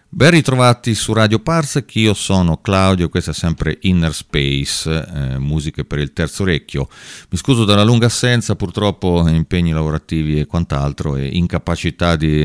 Ben ritrovati su Radio Parsec, io sono Claudio, questa è sempre Inner Space, musiche per il terzo orecchio. Mi scuso dalla lunga assenza, purtroppo impegni lavorativi e quant'altro e incapacità di